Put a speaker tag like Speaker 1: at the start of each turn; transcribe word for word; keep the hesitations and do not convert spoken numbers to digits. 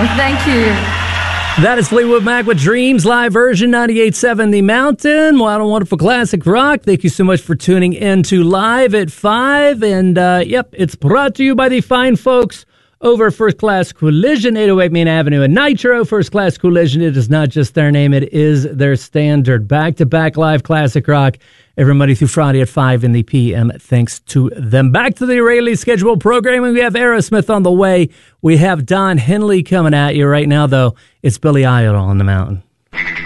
Speaker 1: Thank you.
Speaker 2: That is Fleetwood Mac with Dreams, live version, ninety-eight point seven The Mountain. Wild and Wonderful Classic Rock. Thank you so much for tuning in to Live at five. And, uh, yep, it's brought to you by the fine folks over First Class Collision, eight oh eight Main Avenue and Nitro. First Class Collision, it is not just their name, it is their standard. Back-to-back live classic rock every Monday through Friday at five in the P M. Thanks to them. Back to the regularly scheduled programming. We have Aerosmith on the way. We have Don Henley coming at you right now, though. It's Billy Idol on the Mountain.